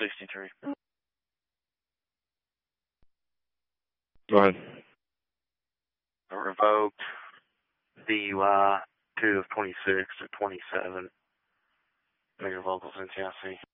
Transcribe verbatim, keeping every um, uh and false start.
sixty-three. Go ahead. Revoked D U I two of twenty-six to twenty-seven. Major locals in Tennessee.